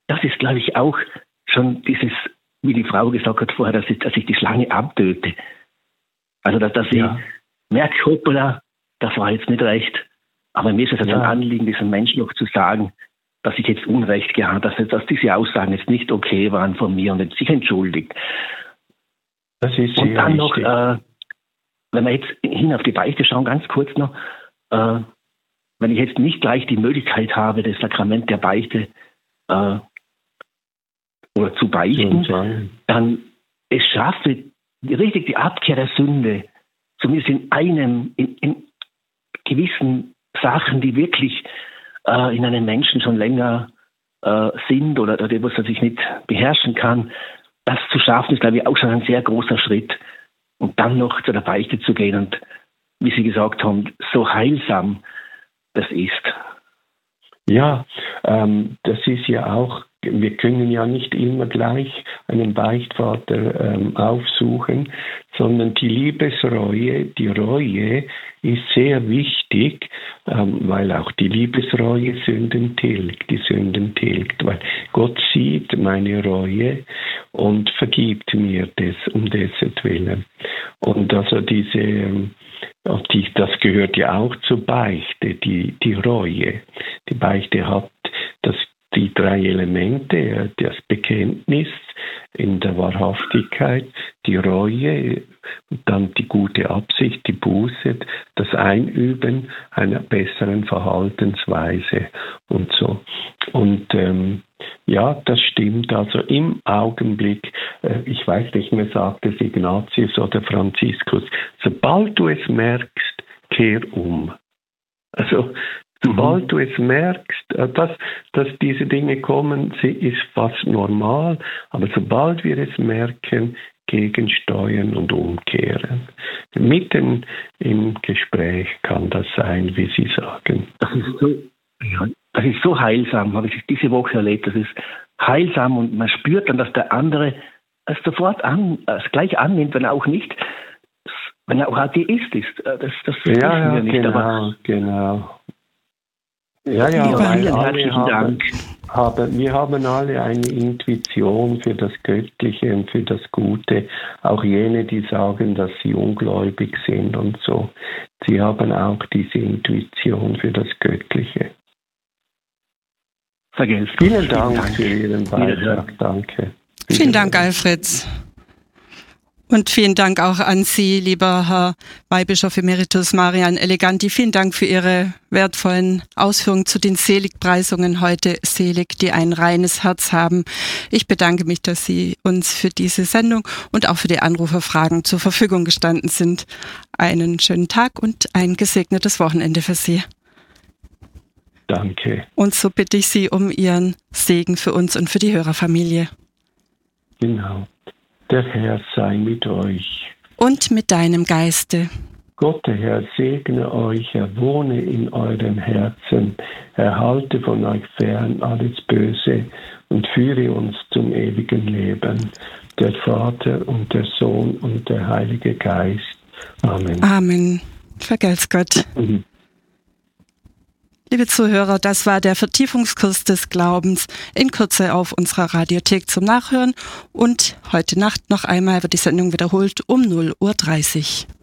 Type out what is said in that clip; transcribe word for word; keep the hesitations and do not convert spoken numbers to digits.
das ist, glaube ich, auch schon dieses, wie die Frau gesagt hat vorher, dass ich, dass ich die Schlange abtöte. Also, dass, dass ja. ich merke, hoppala, das war jetzt nicht recht. Aber mir ist es ja. ein Anliegen, diesem Menschen noch zu sagen, dass ich jetzt Unrecht gehabt habe, dass, dass diese Aussagen jetzt nicht okay waren von mir und jetzt sich entschuldigt. Das ist und dann wichtig. noch, äh, wenn wir jetzt hin auf die Beichte schauen, ganz kurz noch, äh, wenn ich jetzt nicht gleich die Möglichkeit habe, das Sakrament der Beichte äh, oder zu beichten, dann es schaffe richtig die Abkehr der Sünde, zumindest in einem, in, in gewissen Sachen, die wirklich äh, in einem Menschen schon länger äh, sind oder, oder was er sich nicht beherrschen kann, das zu schaffen, ist, glaube ich, auch schon ein sehr großer Schritt. Und dann noch zu der Beichte zu gehen und, wie Sie gesagt haben, so heilsam das ist. Ja, ähm, das ist ja auch, wir können ja nicht immer gleich einen Beichtvater ähm, aufsuchen, sondern die Liebesreue, die Reue ist sehr wichtig, ähm, weil auch die Liebesreue Sünden tilgt, die Sünden tilgt, weil Gott sieht meine Reue und vergibt mir das um dessen Willen. Und also diese, ähm, die, das gehört ja auch zur Beichte, die, die Reue. Die Beichte hat das die drei Elemente, das Bekenntnis in der Wahrhaftigkeit, die Reue, dann die gute Absicht, die Buße, das Einüben einer besseren Verhaltensweise und so. Und ähm, ja, das stimmt. Also im Augenblick, äh, ich weiß nicht mehr, sagt es Ignatius oder Franziskus, sobald du es merkst, kehr um. Also sobald du es merkst, dass, dass diese Dinge kommen, sie ist fast normal, aber sobald wir es merken, gegensteuern und umkehren. Mitten im Gespräch kann das sein, wie Sie sagen. Das ist so, ja, das ist so heilsam, habe ich diese Woche erlebt. Das ist heilsam und man spürt dann, dass der andere es sofort an, es gleich annimmt, wenn er auch nicht, wenn er auch Atheist ist. Das, das ja, ja, wir nicht. Genau, aber genau. Ja, ja, ja, weil vielen alle herzlichen haben, Dank. haben, wir haben alle eine Intuition für das Göttliche und für das Gute. Auch jene, die sagen, dass sie ungläubig sind und so. Sie haben auch diese Intuition für das Göttliche. Vergelt's. Vielen Dank, Dank für Ihren Beitrag. Danke. Vielen Dank, Alfred. Und vielen Dank auch an Sie, lieber Herr Weihbischof Emeritus Marian Eleganti. Vielen Dank für Ihre wertvollen Ausführungen zu den Seligpreisungen heute. Selig, die ein reines Herz haben. Ich bedanke mich, dass Sie uns für diese Sendung und auch für die Anruferfragen zur Verfügung gestanden sind. Einen schönen Tag und ein gesegnetes Wochenende für Sie. Danke. Und so bitte ich Sie um Ihren Segen für uns und für die Hörerfamilie. Genau. Der Herr sei mit euch. Und mit deinem Geiste. Gott, der Herr, segne euch, er wohne in eurem Herzen, erhalte von euch fern alles Böse und führe uns zum ewigen Leben. Der Vater und der Sohn und der Heilige Geist. Amen. Amen. Vergelt's Gott. Mhm. Liebe Zuhörer, das war der Vertiefungskurs des Glaubens, in Kürze auf unserer Radiothek zum Nachhören und heute Nacht noch einmal wird die Sendung wiederholt um null Uhr dreißig.